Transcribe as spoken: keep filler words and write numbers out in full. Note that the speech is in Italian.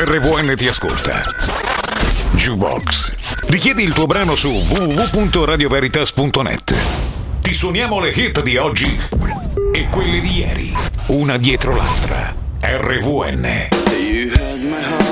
R V N ti ascolta. Jukebox. Richiedi il tuo brano su w w w punto radio veritas punto net. Ti suoniamo le hit di oggi e quelle di ieri, una dietro l'altra. R V N. You had my heart.